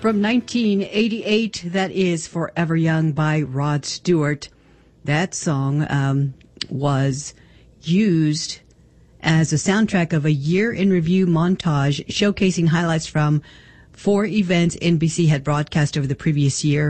From 1988, that is Forever Young by Rod Stewart. That song was used as a soundtrack of a year-in-review montage showcasing highlights from 4 events NBC had broadcast over the previous year.